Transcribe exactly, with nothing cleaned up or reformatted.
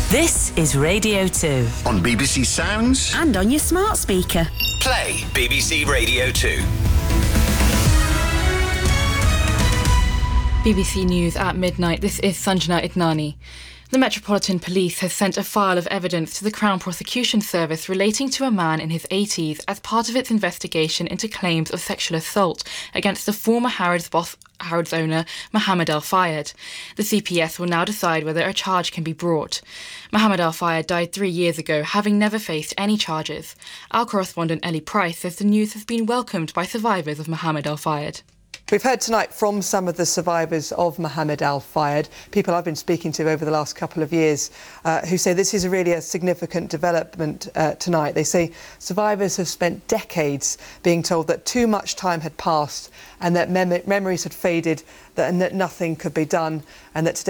This is Radio two. On B B C Sounds. And on your smart speaker. Play B B C Radio two. B B C News at midnight. This is Sanjana Idnani. The Metropolitan Police has sent a file of evidence to the Crown Prosecution Service relating to a man in his eighties as part of its investigation into claims of sexual assault against the former Harrods boss, Harrods owner Mohammed Al Fayed. The C P S will now decide whether a charge can be brought. Mohammed Al Fayed died three years ago, having never faced any charges. Our correspondent Ellie Price says the news has been welcomed by survivors of Mohammed Al Fayed. We've heard tonight from some of the survivors of Mohammed Al Fayed, people I've been speaking to over the last couple of years, uh, who say this is really a significant development uh, tonight. They say survivors have spent decades being told that too much time had passed and that mem- memories had faded, that, and that nothing could be done, and that today